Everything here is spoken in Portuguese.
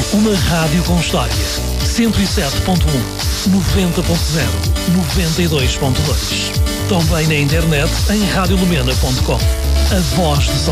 Uma rádio com história. 107.1, 90.0, 92.2. Também na internet em radiolumena.com. A voz de São